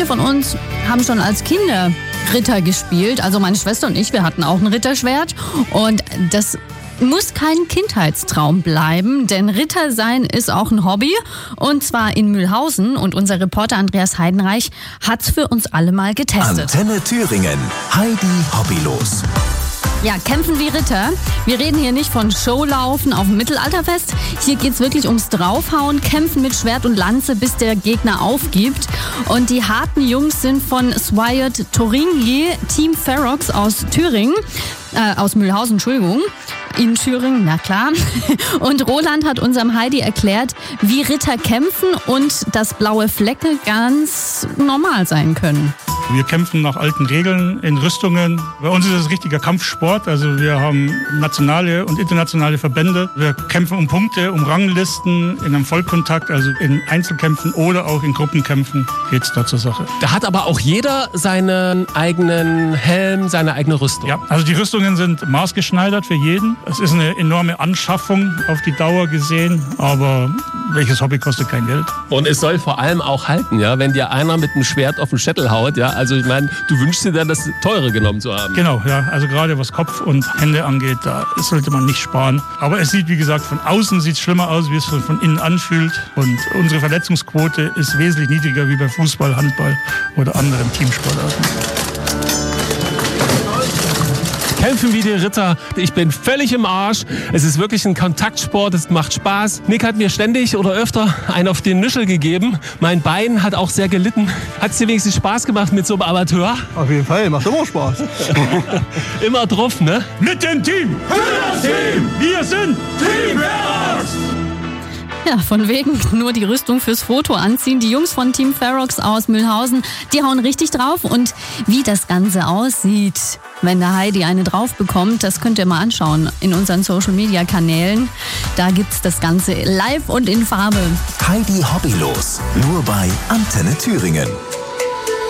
von uns haben schon als Kinder Ritter gespielt. Also meine Schwester und ich, wir hatten auch ein Ritterschwert. Und das muss kein Kindheitstraum bleiben, denn Ritter sein ist auch ein Hobby. Und zwar in Mühlhausen. Und unser Reporter Andreas Heidenreich hat's für uns alle mal getestet. Antenne Thüringen. Heidi Hobbylos. Ja, kämpfen wie Ritter. Wir reden hier nicht von Showlaufen auf dem Mittelalterfest. Hier geht's wirklich ums Draufhauen, kämpfen mit Schwert und Lanze, bis der Gegner aufgibt. Und die harten Jungs sind von Swiat Toringi, Team Ferox aus Thüringen, aus Mühlhausen, Entschuldigung. In Thüringen, na klar. Und Roland hat unserem Heidi erklärt, wie Ritter kämpfen und dass blaue Flecke ganz normal sein können. Wir kämpfen nach alten Regeln in Rüstungen. Bei uns ist es richtiger Kampfsport. Also wir haben nationale und internationale Verbände. Wir kämpfen um Punkte, um Ranglisten, in einem Vollkontakt, also in Einzelkämpfen oder auch in Gruppenkämpfen geht's da zur Sache. Da hat aber auch jeder seinen eigenen Helm, seine eigene Rüstung. Ja, also die Rüstungen sind maßgeschneidert für jeden. Es ist eine enorme Anschaffung auf die Dauer gesehen, aber welches Hobby kostet kein Geld? Und es soll vor allem auch halten, ja, wenn dir einer mit einem Schwert auf den Schädel haut, ja. Also ich meine, du wünschst dir dann, das Teure genommen zu haben. Genau, ja. Also gerade was Kopf und Hände angeht, da sollte man nicht sparen. Aber es sieht, wie gesagt, von außen sieht es schlimmer aus, wie es von innen anfühlt. Und unsere Verletzungsquote ist wesentlich niedriger wie bei Fußball, Handball oder anderen Teamsportarten. Kämpfen wie die Ritter. Ich bin völlig im Arsch. Es ist wirklich ein Kontaktsport. Es macht Spaß. Nick hat mir ständig oder öfter einen auf den Nischel gegeben. Mein Bein hat auch sehr gelitten. Hat es dir wenigstens Spaß gemacht mit so einem Amateur? Auf jeden Fall, macht immer Spaß. Immer drauf, ne? Mit dem Team! Für das Team! Wir sind Team Ferox! Ja, von wegen nur die Rüstung fürs Foto anziehen. Die Jungs von Team Ferox aus Mühlhausen, die hauen richtig drauf. Und wie das Ganze aussieht, wenn der Heidi eine drauf bekommt, das könnt ihr mal anschauen in unseren Social-Media-Kanälen. Da gibt's das Ganze live und in Farbe. Heidi Hobbylos. Nur bei Antenne Thüringen.